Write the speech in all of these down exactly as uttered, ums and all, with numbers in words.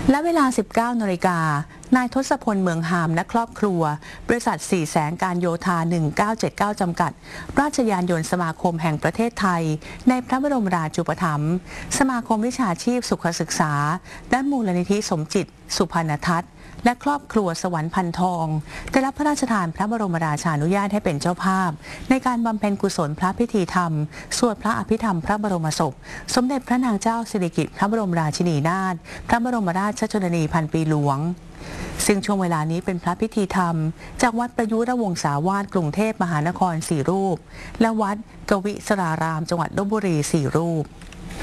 และเวลา สิบเก้านาฬิกา นายทศพลเมืองหามและครอบครัวบริษัทสี่แสงการโยธา หนึ่งเก้าเจ็ดเก้า จำกัด ราชยานยนต์สมาคมแห่งประเทศไทยในพระบรมราชูปถัมภ์สมาคมวิชาชีพสุขศึกษาและมูลนิธิสมจิตสุพรรณทัศน์และครอบครัวสวรรค์พันทองได้รับพระราชทานพระบรมราชานุญาตให้เป็นเจ้าภาพในการบำเพ็ญกุศลพระพิธีธรรมสวดพระอภิธรรมพระบรมศพสมเด็จพระนางเจ้าสิริกิติ์พระบรมราชินีนาถพระบรมราชชนนีพันปีหลวงซึ่งช่วงเวลานี้เป็นพระพิธีธรรมจากวัดประยุรวงศาวาสกรุงเทพมหานครสี่รูปและวัดกวิศรารามจังหวัดลพบุรีสี่รูป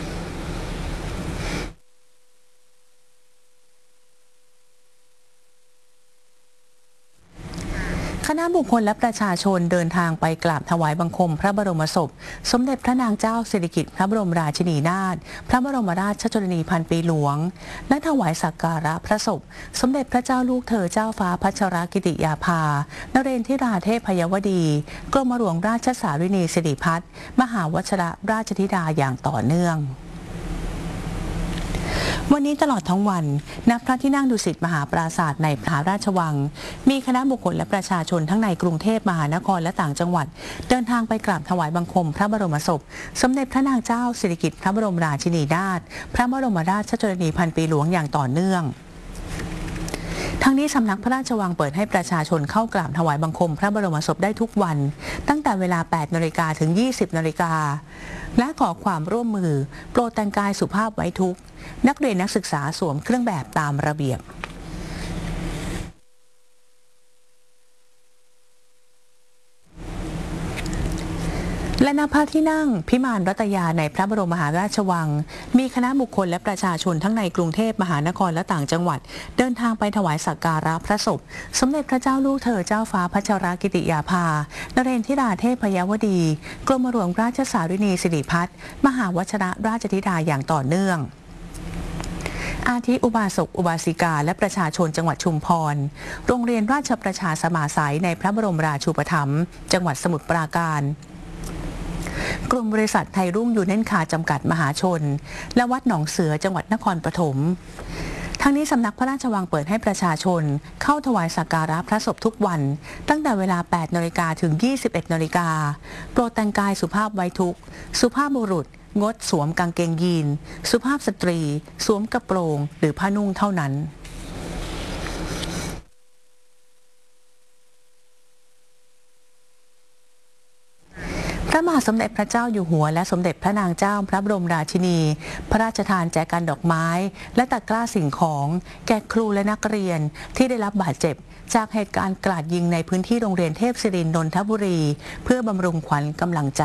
คณะบุคคลและประชาชนเดินทางไปกราบถวายบังคมพระบรมศพสมเด็จพระนางเจ้าสิริกิติ์พระบรมราชินีนาถพระบรมราชชนนีพันปีหลวงและถวายสักการะพระศพสมเด็จพระเจ้าลูกเธอเจ้าฟ้าพัชรกิติยาภานเรนทิราเทพยวดีกรมหลวงราชสารินีสิริพัฒน์มหาวชิรราชธิดาอย่างต่อเนื่องวันนี้ตลอดทั้งวันณพระที่นั่งดุสิตมหาปราสาทในพระราชวังมีคณะบุคคลและประชาชนทั้งในกรุงเทพมหานครและต่างจังหวัดเดินทางไปกราบถวายบังคมพระบรมศพสมเด็จพระนางเจ้าสิริกิติ์พระบรมราชินีนาถพระบรมราชชนนีพันปีหลวงอย่างต่อเนื่องทั้งนี้สำนักพระราชวังเปิดให้ประชาชนเข้ากราบถวายบังคมพระบรมศพได้ทุกวันตั้งแต่เวลา แปดนาฬิกา ถึง ยี่สิบนาฬิกาและขอความร่วมมือโปรดแต่งกายสุภาพไว้ทุกนักเรียนนักศึกษาสวมเครื่องแบบตามระเบียบและณพระที่นั่งพิมานรัตยาในพระบรมมหาราชวังมีคณะบุคคลและประชาชนทั้งในกรุงเทพมหานครและต่างจังหวัดเดินทางไปถวายสักการะพระศพสมเด็จพระเจ้าลูกเธอเจ้าฟ้าพัชรกิติยาภานเรนทิราเทพยวดีกรมหลวงราชสารินีสิริพัฒน์มหาวชิรราชธิดาอย่างต่อเนื่องอาทิอุบาสกอุบาสิกาและประชาชนจังหวัดชุมพรโรงเรียนราชประชาสมาสัยในพระบรมราชูปถัมภ์จังหวัดสมุทรปราการกลุ่มบริษัทไทยรุ่งยูเนนคาจำกัดมหาชนและวัดหนองเสือจังหวัดนครปฐมทั้งนี้สำนักพระราชวังเปิดให้ประชาชนเข้าถวายสักการะพระศพทุกวันตั้งแต่เวลา แปดนาฬิกา ถึง ยี่สิบเอ็ดนาฬิกาโปรดแต่งกายสุภาพไว้ทุกสุภาพบุรุษงดสวมกางเกงยีนสุภาพสตรีสวมกระโปรงหรือผ้านุ่งเท่านั้นพระมหาสมเด็จพระเจ้าอยู่หัวและสมเด็จพระนางเจ้าพระบรมราชินีพระราชทานแจกันดอกไม้และตะกร้าสิ่งของแก่ครูและนักเรียนที่ได้รับบาดเจ็บจากเหตุการณ์กราดยิงในพื้นที่โรงเรียนเทพศิรินทร์นนทบุรีเพื่อบำรุงขวัญกำลังใจ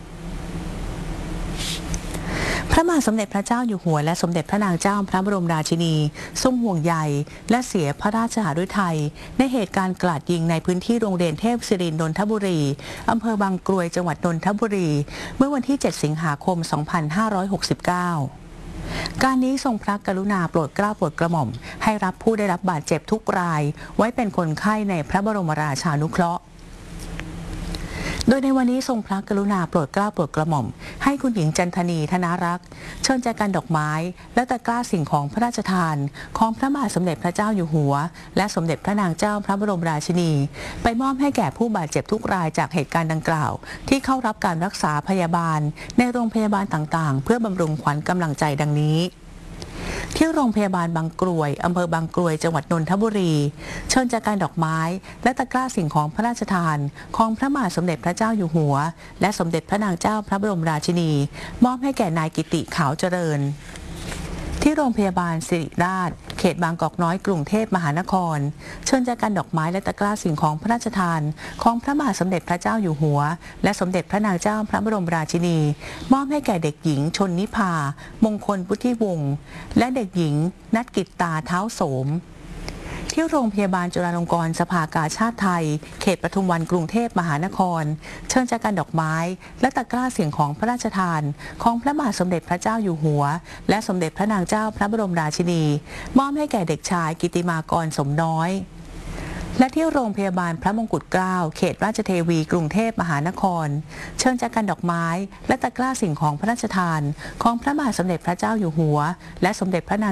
พระมหาสมเด็จพระเจ้าอยู่หัวและสมเด็จพระนางเจ้าพระบรมราชินีทรงห่วงใยและเสียพระราชหฤทัยในเหตุการณ์กราดยิงในพื้นที่โรงเรียนเทพศิรินทร์นนทบุรีอำเภอบางกรวยจังหวัดนนทบุรีเมื่อวันที่ เจ็ด สิงหาคม สองพันห้าร้อยหกสิบเก้า การนี้ทรงพระกรุณาโปรดเกล้าโปรดกระหม่อมให้รับผู้ได้รับบาดเจ็บทุกรายไว้เป็นคนไข้ในพระบรมราชานุเคราะห์โดยในวันนี้ทรงพระกรุณาโปรดเกล้าโปรดกระหม่อมให้คุณหญิงจันทนีธนารักษ์เชิญแจกันดอกไม้และตะกร้าสิ่งของพระราชทานของพระมหาสมเด็จพระเจ้าอยู่หัวและสมเด็จพระนางเจ้าพระบรมราชินีไปมอบให้แก่ผู้บาดเจ็บทุกรายจากเหตุการณ์ดังกล่าวที่เข้ารับการรักษาพยาบาลในโรงพยาบาลต่างๆเพื่อบำรุงขวัญกำลังใจดังนี้ที่โรงพยาบาลบางกรวยอำเภอบางกรวยจังหวัดนนทบุรีเชิญจากการดอกไม้และตะกร้าสิ่งของพระราชทานของพระมหาสมเด็จพระเจ้าอยู่หัวและสมเด็จพระนางเจ้าพระบรมราชินีมอบให้แก่นายกิติขาวเจริญที่โรงพยาบาลศิริราชเขตบางกอกน้อยกรุงเทพมหานครเชิญจากการดอกไม้และตะกร้าสิ่งของพระราชทานของพระมหาสมเด็จพระเจ้าอยู่หัวและสมเด็จพระนางเจ้าพระบรมราชินีมอบให้แก่เด็กหญิงชนนิภามงคลพุทธิวงศ์และเด็กหญิงนัทกิตตาเท้าโสมที่โรงพยาบาลจุฬาลงกรณ์สภากาชาดไทยเขตปทุมวันกรุงเทพมหานครเชิญจากการดอกไม้และตะกร้าสิ่งของพระราชทานของพระมหาสมเด็จพระเจ้าอยู่หัวและสมเด็จพระนางเจ้าพระบรมราชินีมอบให้แก่เด็กชายกิติมากรสมน้อยและที่โรงพยาบาลพระมงกุฎเกล้าเขตราชเทวีกรุงเทพมหานครเชิญจากการดอกไม้และตะกร้าสิ่งของพระราชทานของพระมหาสมเด็จพระเจ้าอยู่หัวและสมเด็จพระนาง